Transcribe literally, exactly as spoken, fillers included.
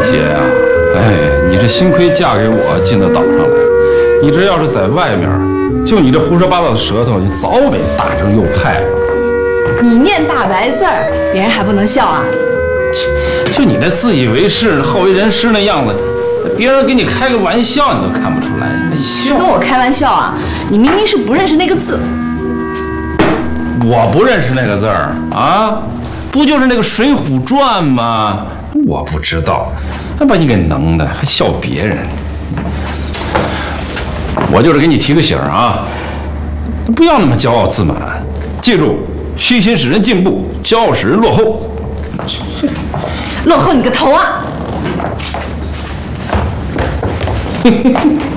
姐呀、啊，哎，你这幸亏嫁给我进到岛上来，你这要是在外面，就你这胡说八道的舌头，你早被打成右派了。 你念大白字儿，别人还不能笑啊？ 就你那自以为是、好为人师那样子，别人给你开个玩笑你都看不出来，你还笑？ 跟我开玩笑啊？你明明是不认识那个字。 我不认识那个字儿啊，不就是那个《水浒传》吗？我不知道，还把你给能的，还笑别人。我就是给你提个醒啊，不要那么骄傲自满，记住，虚心使人进步，骄傲使人落后。 落后你个头啊！